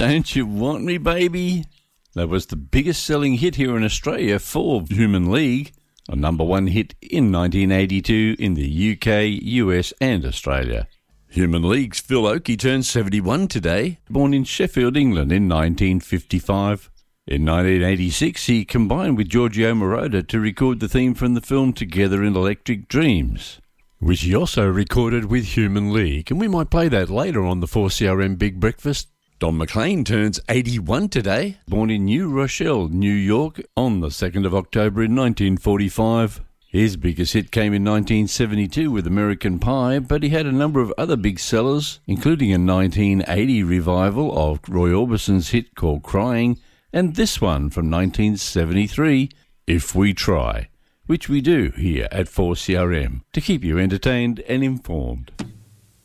Don't You Want Me, Baby? That was the biggest selling hit here in Australia for Human League, a number one hit in 1982 in the UK, US and Australia. Human League's Phil Oakey turns 71 today, born in Sheffield, England in 1955. In 1986, he combined with Giorgio Moroder to record the theme from the film Together in Electric Dreams, which he also recorded with Human League, and we might play that later on the 4CRM Big Breakfast. Don McLean turns 81 today, born in New Rochelle, New York, on the 2nd of October in 1945. His biggest hit came in 1972 with American Pie, but he had a number of other big sellers, including a 1980 revival of Roy Orbison's hit called Crying, and this one from 1973, If We Try, which we do here at 4CRM to keep you entertained and informed.